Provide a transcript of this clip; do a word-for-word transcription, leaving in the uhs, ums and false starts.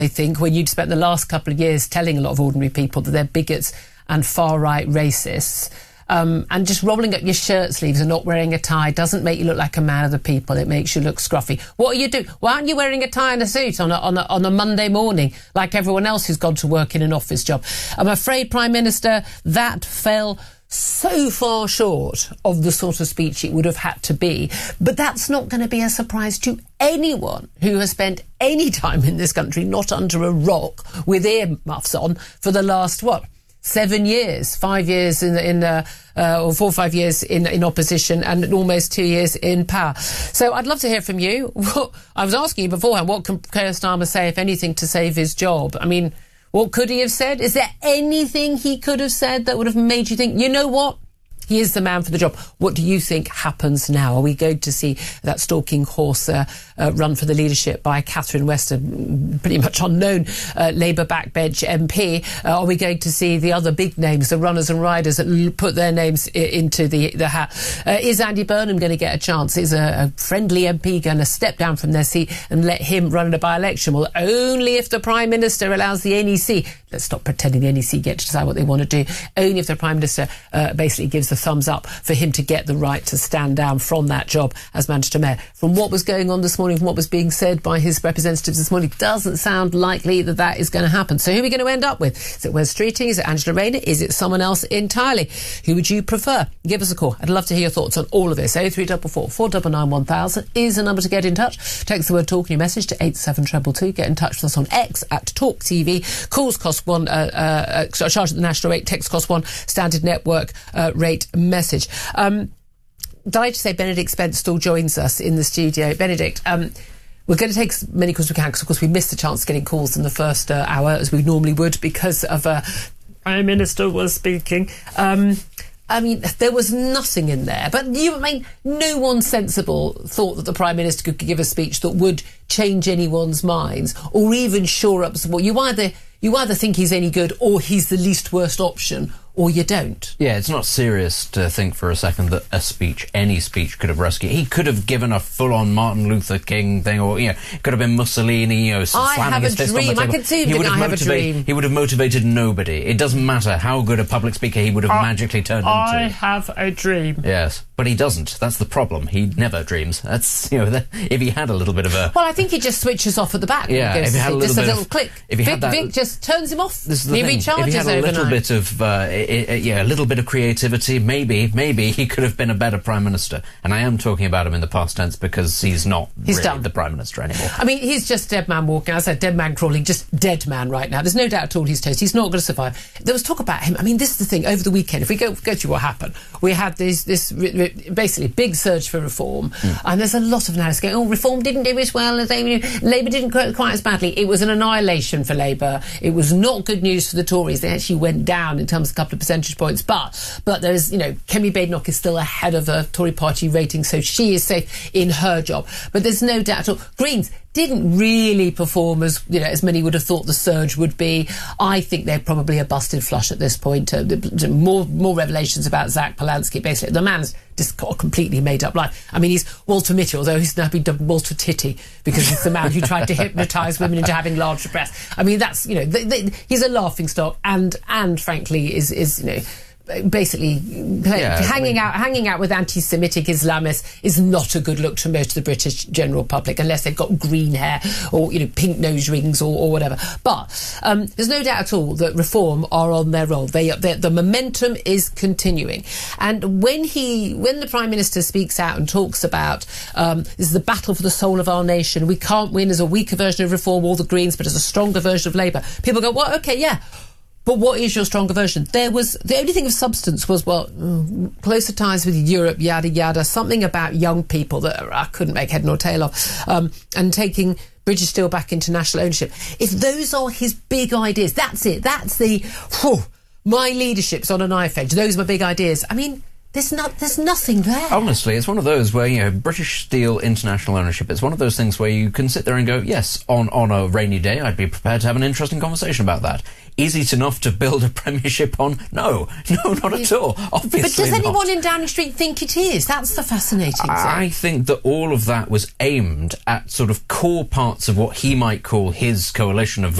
I think, when you'd spent the last couple of years telling a lot of ordinary people that they're bigots and far-right racists. Um, and just rolling up your shirt sleeves and not wearing a tie doesn't make you look like a man of the people. It makes you look scruffy. What are you doing? Why aren't you wearing a tie and a suit on a, on a, on a Monday morning like everyone else who's gone to work in an office job? I'm afraid, Prime Minister, that fell so far short of the sort of speech it would have had to be. But that's not going to be a surprise to anyone who has spent any time in this country not under a rock with earmuffs on for the last, what, seven years, five years in, in uh, uh, or four or five years in, in opposition and almost two years in power. So I'd love to hear from you. What, I was asking you beforehand, what can Keir Starmer say, if anything, to save his job? I mean, what could he have said? Is there anything he could have said that would have made you think, you know what? He is the man for the job. What do you think happens now? Are we going to see that stalking horse uh, uh, run for the leadership by Catherine Weston, pretty much unknown uh, Labour backbench M P? Uh, are we going to see the other big names, the runners and riders, that l- put their names I- into the, the hat? Uh, is Andy Burnham going to get a chance? Is a, a friendly M P going to step down from their seat and let him run in a by-election? Well, only if the Prime Minister allows the N E C. Let's stop pretending the N E C get to decide what they want to do. Only if the Prime Minister uh, basically gives the thumbs up for him to get the right to stand down from that job as Manchester Mayor. From what was going on this morning, from what was being said by his representatives this morning, doesn't sound likely that that is going to happen. So who are we going to end up with? Is it Wes Streeting? Is it Angela Rayner? Is it someone else entirely? Who would you prefer? Give us a call. I'd love to hear your thoughts on all of this. oh three four four, four nine nine, one thousand is a number to get in touch. Text the word talk in your message to eight seven two two two. Get in touch with us on X at Talk T V. Calls cost one, uh, uh, charge at the national rate. Text cost one, standard network uh, rate message. Um, delighted to say Benedict Spence still joins us in the studio. Benedict, um, we're going to take as many calls as we can because, of course, we missed the chance of getting calls in the first uh, hour as we normally would because of uh, Prime Minister was speaking. Um, I mean, there was nothing in there. But you I mean, no one sensible thought that the Prime Minister could give a speech that would change anyone's minds or even shore up support. You either you either think he's any good or he's the least worst option, or you don't. Yeah, it's not serious to think for a second that a speech, any speech, could have rescued. He could have given a full-on Martin Luther King thing, or, you know, it could have been Mussolini, you know, slamming his fist on the table. I have a dream. I can see him I have a dream. He would have motivated nobody. It doesn't matter how good a public speaker he would have uh, magically turned I into. I have a dream. Yes, but he doesn't. That's the problem. He never dreams. That's, you know, the, if he had a little bit of a... Well, I think he just switches off at the back. Yeah, if he had a little just bit a little of, click. If he Vic, had that, Vic just turns him off. This is the he thing. recharges If he had a overnight. little bit of, uh, I, I, yeah, a little bit of creativity, maybe, maybe he could have been a better Prime Minister. And I am talking about him in the past tense because he's not he's really done. the Prime Minister anymore. I mean, he's just dead man walking. I said dead man crawling, just dead man right now. There's no doubt at all he's toast. He's not going to survive. There was talk about him. I mean, this is the thing. Over the weekend, if we go go through what happened, we had this, this basically big surge for reform. Mm. And there's a lot of analysis going, oh, reform didn't do as well as they knew. Labour didn't quite, quite as badly. It was an annihilation for Labour. It was not good news for the Tories. They actually went down in terms of a couple of percentage points. But, but there's, you know, Kemi Badenoch is still ahead of the Tory party rating, so she is safe in her job. But there's no doubt at all. Greens didn't really perform as, you know, as many would have thought the surge would be. I think they're probably a busted flush at this point. Uh, more more revelations about Zach Polanski. Basically, the man's just got a completely made-up life. I mean, he's Walter Mitty, although he's now been dubbed Walter Titty because he's the man who tried to hypnotise women into having larger breasts. I mean, that's, you know, th- th- he's a laughingstock and, and frankly, is, is you know, basically yeah, hanging I mean, out hanging out with anti-Semitic Islamists is not a good look to most of the British general public unless they've got green hair or, you know, pink nose rings or, or whatever. But um, there's no doubt at all that Reform are on their roll. They, the momentum is continuing. And when he, when the Prime Minister speaks out and talks about um, this is the battle for the soul of our nation, we can't win as a weaker version of Reform or the Greens, but as a stronger version of Labour. People go, well, OK, yeah. But what is your stronger version? There was, the only thing of substance was, well, mm, closer ties with Europe, yada, yada, something about young people that I couldn't make head nor tail of, um, and taking British Steel back into national ownership. If those are his big ideas, that's it. That's the, whew, my leadership's on a knife edge. Those are my big ideas. I mean, There's not. There's nothing there. Honestly, it's one of those where, you know, British Steel international ownership. It's one of those things where you can sit there and go, yes, on on a rainy day, I'd be prepared to have an interesting conversation about that. Is it enough to build a premiership on? No, no, not at all. Obviously, but does anyone not. in Downing Street think it is? That's the fascinating thing. I think that all of that was aimed at sort of core parts of what he might call his coalition of